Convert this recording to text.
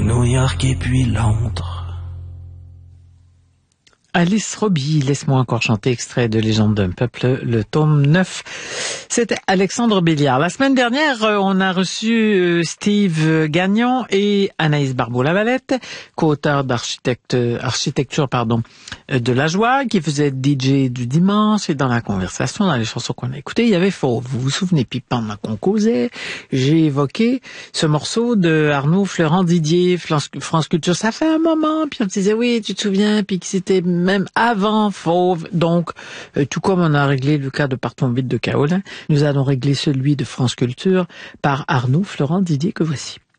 New York et puis Londres. Alice Roby, laisse-moi encore chanter, extrait de Légende d'un peuple, le tome 9. C'était Alexandre Béliard. La semaine dernière, on a reçu Steve Gagnon et Anaïs Barbeau-Lavalette, co-auteurs d'architecture de la joie, qui faisait DJ du dimanche. Et dans la conversation, dans les chansons qu'on a écoutées, il y avait Fauve. Vous vous souvenez, puis pendant qu'on causait, j'ai évoqué ce morceau de Arnaud Florent Didier, France Culture. Ça fait un moment, puis on disait, oui, tu te souviens, puis que c'était même avant Fauve. Donc, tout comme on a réglé le cas de Partons vite de Kaolin, nous allons régler celui de France Culture par Arnaud Florent Didier que voici.